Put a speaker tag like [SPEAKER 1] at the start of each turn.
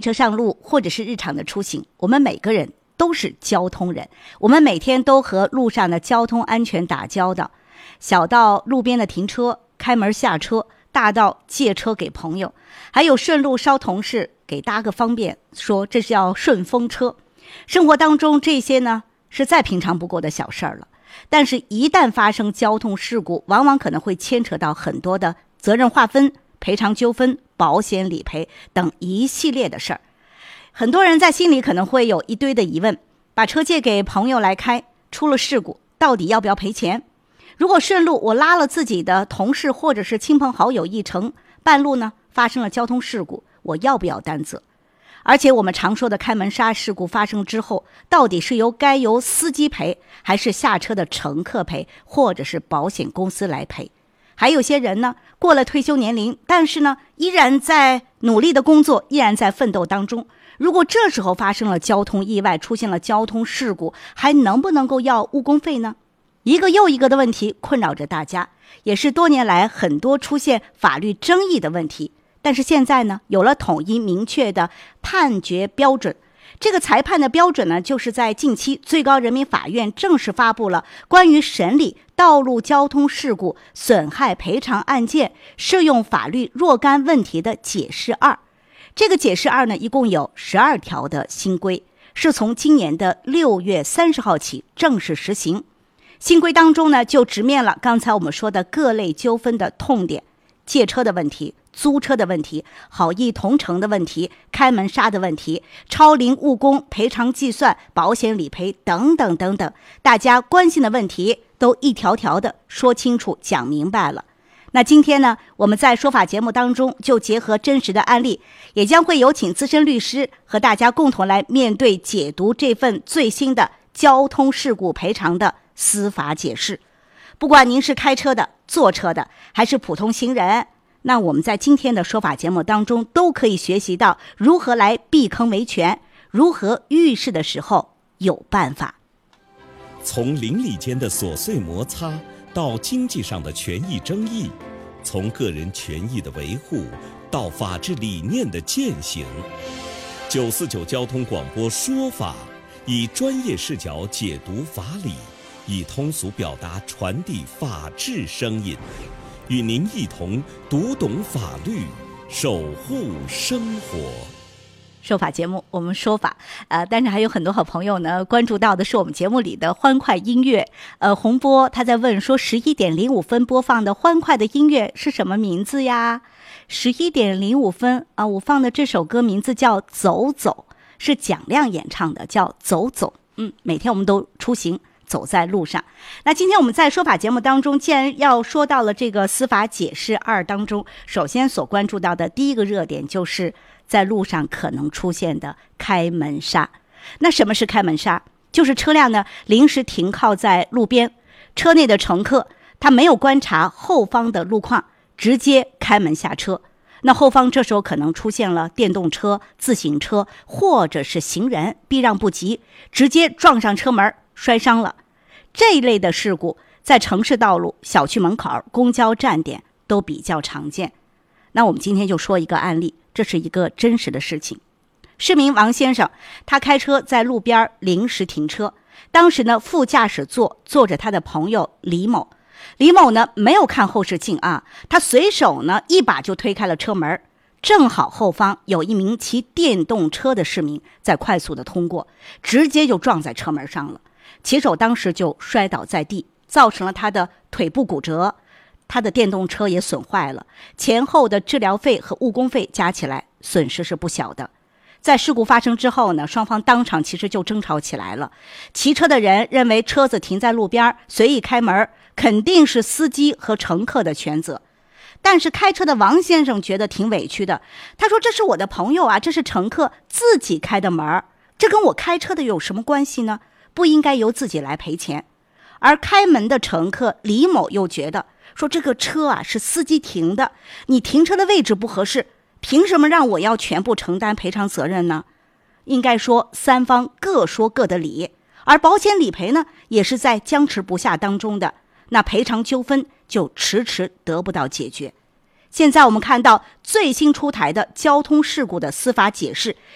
[SPEAKER 1] 车上路或者是日常的出行，我们每个人都是交通人，我们每天都和路上的交通安全打交道，小到路边的停车、开门下车，大到借车给朋友，还有顺路捎同事给搭个方便，说这是叫顺风车。生活当中这些呢是再平常不过的小事儿了，但是一旦发生交通事故，往往可能会牵扯到很多的责任划分、赔偿纠纷、保险理赔等一系列的事儿。很多人在心里可能会有一堆的疑问，把车借给朋友来开，出了事故到底要不要赔钱？如果顺路我拉了自己的同事或者是亲朋好友一程，半路呢发生了交通事故，我要不要担责？而且我们常说的开门刹事故发生之后，到底是由司机赔，还是下车的乘客赔，或者是保险公司来赔？还有些人呢过了退休年龄，但是呢依然在努力的工作，依然在奋斗当中。如果这时候发生了交通意外，出现了交通事故，还能不能够要误工费呢？一个又一个的问题困扰着大家，也是多年来很多出现法律争议的问题。但是现在呢，有了统一明确的判决标准。这个裁判的标准呢，就是在近期最高人民法院正式发布了关于审理道路交通事故损害赔偿案件适用法律若干问题的解释2。这个解释2呢，一共有12条的新规，是从今年的6月30号起正式实行。新规当中呢，就直面了刚才我们说的各类纠纷的痛点，借车的问题、租车的问题、好意同乘的问题、开门刹的问题、超龄误工赔偿计算、保险理赔等等等等，大家关心的问题都一条条的说清楚讲明白了。那今天呢，我们在说法节目当中就结合真实的案例，也将会有请资深律师和大家共同来面对解读这份最新的交通事故赔偿的司法解释。不管您是开车的、坐车的，还是普通行人，那我们在今天的说法节目当中都可以学习到如何来避坑维权，如何遇事的时候有办法。
[SPEAKER 2] 从邻里间的琐碎摩擦到经济上的权益争议，从个人权益的维护到法治理念的践行，949交通广播说法，以专业视角解读法理，以通俗表达传递法治声音，与您一同读懂法律，守护生活。
[SPEAKER 1] 说法节目我们说法，但是还有很多好朋友呢关注到的是我们节目里的欢快音乐。洪波他在问说11点05分播放的欢快的音乐是什么名字呀？11点05分我放的这首歌名字叫走走，是蒋亮演唱的，叫走走。每天我们都出行走在路上。那今天我们在说法节目当中，既然要说到了这个司法解释2当中，首先所关注到的第一个热点就是在路上可能出现的开门刹。那什么是开门刹？就是车辆呢临时停靠在路边，车内的乘客他没有观察后方的路况，直接开门下车。那后方这时候可能出现了电动车、自行车或者是行人避让不及，直接撞上车门摔伤了。这一类的事故在城市道路、小区门口、公交站点都比较常见。那我们今天就说一个案例，这是一个真实的事情。市民王先生，他开车在路边临时停车，当时呢副驾驶座坐着他的朋友李某。李某呢没有看后视镜他随手呢一把就推开了车门，正好后方有一名骑电动车的市民在快速的通过，直接就撞在车门上了。骑手当时就摔倒在地，造成了他的腿部骨折，他的电动车也损坏了，前后的治疗费和误工费加起来损失是不小的。在事故发生之后呢，双方当场其实就争吵起来了。骑车的人认为车子停在路边随意开门，肯定是司机和乘客的全责。但是开车的王先生觉得挺委屈的，他说这是我的朋友这是乘客自己开的门，这跟我开车的有什么关系呢？不应该由自己来赔钱。而开门的乘客李某又觉得说这个车是司机停的，你停车的位置不合适，凭什么让我要全部承担赔偿责任呢？应该说三方各说各的理，而保险理赔呢也是在僵持不下当中的，那赔偿纠纷就迟迟得不到解决。现在我们看到最新出台的交通事故的司法解释，